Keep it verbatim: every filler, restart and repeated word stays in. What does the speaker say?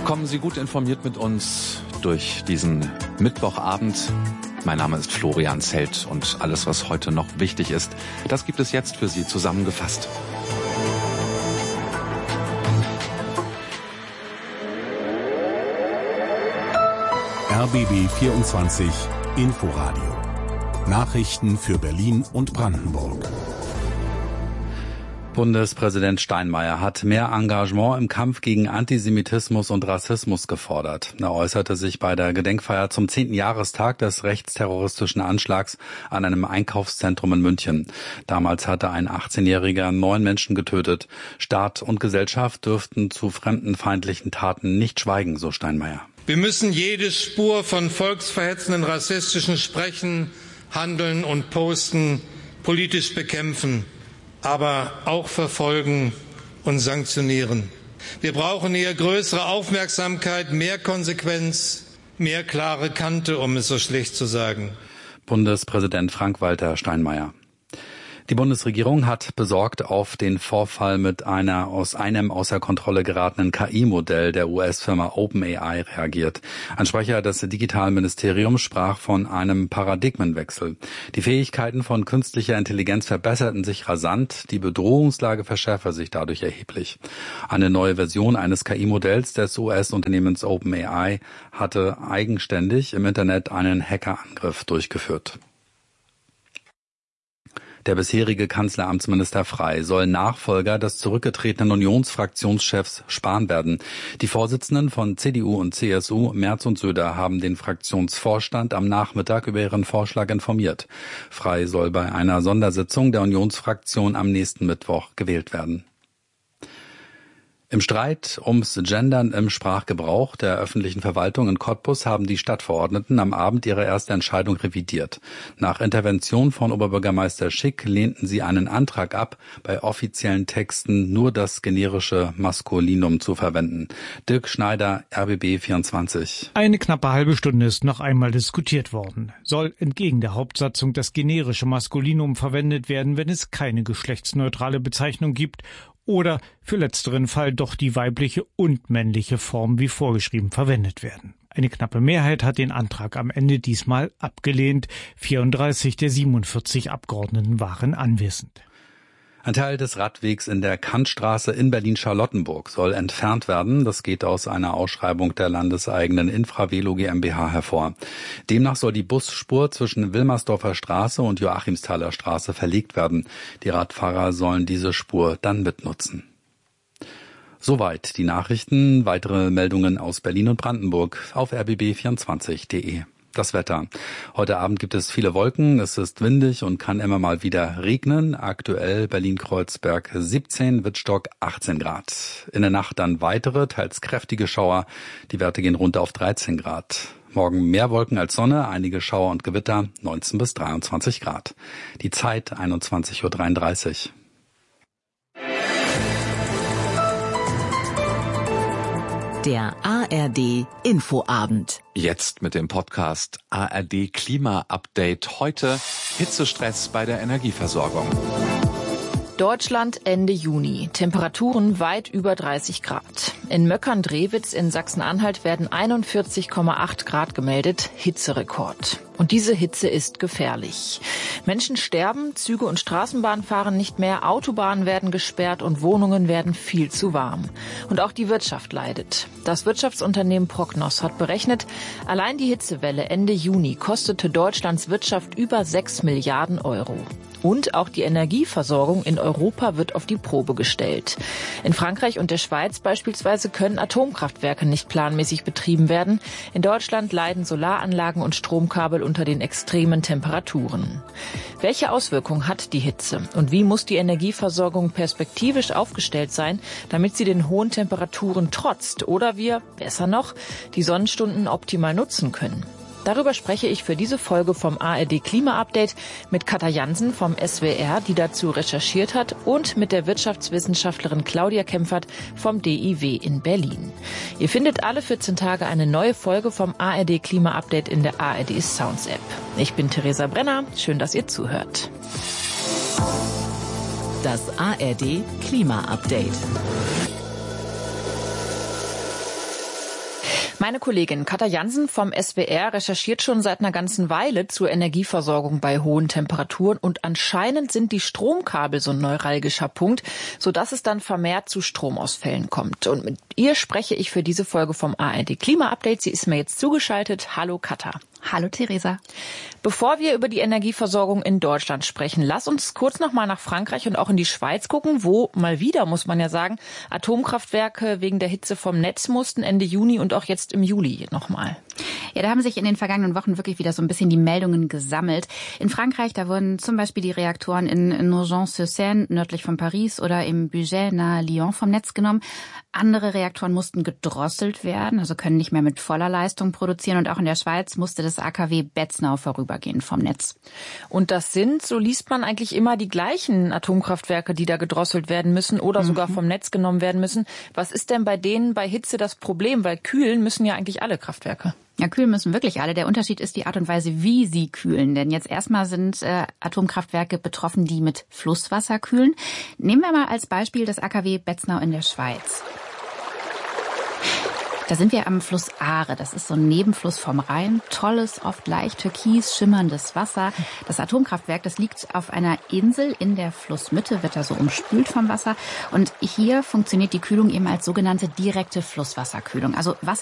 Kommen Sie gut informiert mit uns durch diesen Mittwochabend. Mein Name ist Florian Zelt und alles, was heute noch wichtig ist, das gibt es jetzt für Sie zusammengefasst. R B B vierundzwanzig Inforadio. Nachrichten für Berlin und Brandenburg. Bundespräsident Steinmeier hat mehr Engagement im Kampf gegen Antisemitismus und Rassismus gefordert. Er äußerte sich bei der Gedenkfeier zum zehnten Jahrestag des rechtsterroristischen Anschlags an einem Einkaufszentrum in München. Damals hatte ein achtzehnjähriger neun Menschen getötet. Staat und Gesellschaft dürften zu fremdenfeindlichen Taten nicht schweigen, so Steinmeier. Wir müssen jede Spur von volksverhetzenden, rassistischen Sprechen, Handeln und Posten politisch bekämpfen, aber auch verfolgen und sanktionieren. Wir brauchen hier größere Aufmerksamkeit, mehr Konsequenz, mehr klare Kante, um es so schlecht zu sagen. Bundespräsident Frank-Walter Steinmeier. Die Bundesregierung hat besorgt auf den Vorfall mit einer aus einem außer Kontrolle geratenen K I-Modell der U S-Firma OpenAI reagiert. Ein Sprecher des Digitalministeriums sprach von einem Paradigmenwechsel. Die Fähigkeiten von künstlicher Intelligenz verbesserten sich rasant, die Bedrohungslage verschärfe sich dadurch erheblich. Eine neue Version eines K I-Modells des U S-Unternehmens OpenAI hatte eigenständig im Internet einen Hackerangriff durchgeführt. Der bisherige Kanzleramtsminister Frey soll Nachfolger des zurückgetretenen Unionsfraktionschefs Spahn werden. Die Vorsitzenden von C D U und C S U, Merz und Söder, haben den Fraktionsvorstand am Nachmittag über ihren Vorschlag informiert. Frey soll bei einer Sondersitzung der Unionsfraktion am nächsten Mittwoch gewählt werden. Im Streit ums Gendern im Sprachgebrauch der öffentlichen Verwaltung in Cottbus haben die Stadtverordneten am Abend ihre erste Entscheidung revidiert. Nach Intervention von Oberbürgermeister Schick lehnten sie einen Antrag ab, bei offiziellen Texten nur das generische Maskulinum zu verwenden. Dirk Schneider, R B B vierundzwanzig. Eine knappe halbe Stunde ist noch einmal diskutiert worden. Soll entgegen der Hauptsatzung das generische Maskulinum verwendet werden, wenn es keine geschlechtsneutrale Bezeichnung gibt, oder für letzteren Fall doch die weibliche und männliche Form wie vorgeschrieben verwendet werden. Eine knappe Mehrheit hat den Antrag am Ende diesmal abgelehnt. vierunddreißig der siebenundvierzig Abgeordneten waren anwesend. Ein Teil des Radwegs in der Kantstraße in Berlin-Charlottenburg soll entfernt werden. Das geht aus einer Ausschreibung der landeseigenen Infravelo GmbH hervor. Demnach soll die Busspur zwischen Wilmersdorfer Straße und Joachimsthaler Straße verlegt werden. Die Radfahrer sollen diese Spur dann mitnutzen. Soweit die Nachrichten. Weitere Meldungen aus Berlin und Brandenburg auf r b b vierundzwanzig punkt de. Das Wetter. Heute Abend gibt es viele Wolken, es ist windig und kann immer mal wieder regnen. Aktuell Berlin-Kreuzberg siebzehn, Wittstock achtzehn Grad. In der Nacht dann weitere, teils kräftige Schauer. Die Werte gehen runter auf dreizehn Grad. Morgen mehr Wolken als Sonne, einige Schauer und Gewitter, neunzehn bis dreiundzwanzig Grad. Die Zeit einundzwanzig Uhr dreiunddreißig. Der A R D Infoabend. Jetzt mit dem Podcast A R D Klima Update. Heute Hitzestress bei der Energieversorgung. Deutschland Ende Juni. Temperaturen weit über dreißig Grad. In Möckern-Drewitz in Sachsen-Anhalt werden einundvierzig Komma acht Grad gemeldet. Hitzerekord. Und diese Hitze ist gefährlich. Menschen sterben, Züge und Straßenbahnen fahren nicht mehr, Autobahnen werden gesperrt und Wohnungen werden viel zu warm. Und auch die Wirtschaft leidet. Das Wirtschaftsunternehmen Prognos hat berechnet, allein die Hitzewelle Ende Juni kostete Deutschlands Wirtschaft über sechs Milliarden Euro. Und auch die Energieversorgung in Europa wird auf die Probe gestellt. In Frankreich und der Schweiz beispielsweise können Atomkraftwerke nicht planmäßig betrieben werden. In Deutschland leiden Solaranlagen und Stromkabel unter den extremen Temperaturen. Welche Auswirkungen hat die Hitze? Und wie muss die Energieversorgung perspektivisch aufgestellt sein, damit sie den hohen Temperaturen trotzt oder wir, besser noch, die Sonnenstunden optimal nutzen können? Darüber spreche ich für diese Folge vom A R D Klima Update mit Katja Jansen vom S W R, die dazu recherchiert hat, und mit der Wirtschaftswissenschaftlerin Claudia Kempfert vom D I W in Berlin. Ihr findet alle vierzehn Tage eine neue Folge vom A R D Klima Update in der A R D Sounds App. Ich bin Theresa Brenner. Schön, dass ihr zuhört. Das A R D Klima Update. Meine Kollegin Katja Jansen vom S W R recherchiert schon seit einer ganzen Weile zur Energieversorgung bei hohen Temperaturen und anscheinend sind die Stromkabel so ein neuralgischer Punkt, sodass es dann vermehrt zu Stromausfällen kommt. Und mit ihr spreche ich für diese Folge vom A R D Klima-Update. Sie ist mir jetzt zugeschaltet. Hallo Katja. Hallo Theresa. Bevor wir über die Energieversorgung in Deutschland sprechen, lass uns kurz noch mal nach Frankreich und auch in die Schweiz gucken, wo mal wieder, muss man ja sagen, Atomkraftwerke wegen der Hitze vom Netz mussten Ende Juni und auch jetzt im Juli nochmal. Ja, da haben sich in den vergangenen Wochen wirklich wieder so ein bisschen die Meldungen gesammelt. In Frankreich, da wurden zum Beispiel die Reaktoren in Nogent-sur-Seine, nördlich von Paris, oder im Bugey nahe Lyon vom Netz genommen. Andere Reaktoren mussten gedrosselt werden, also können nicht mehr mit voller Leistung produzieren. Und auch in der Schweiz musste das A K W Betznau vorübergehen vom Netz. Und das sind, so liest man, eigentlich immer die gleichen Atomkraftwerke, die da gedrosselt werden müssen oder mhm. sogar vom Netz genommen werden müssen. Was ist denn bei denen bei Hitze das Problem? Weil kühlen müssen ja eigentlich alle Kraftwerke. Ja, kühlen müssen wirklich alle. Der Unterschied ist die Art und Weise, wie sie kühlen. Denn jetzt erstmal sind äh, Atomkraftwerke betroffen, die mit Flusswasser kühlen. Nehmen wir mal als Beispiel das A K W Betznau in der Schweiz. Da sind wir am Fluss Aare. Das ist so ein Nebenfluss vom Rhein. Tolles, oft leicht türkis schimmerndes Wasser. Das Atomkraftwerk, das liegt auf einer Insel in der Flussmitte, wird da so umspült vom Wasser. Und hier funktioniert die Kühlung eben als sogenannte direkte Flusswasserkühlung. Also Wasser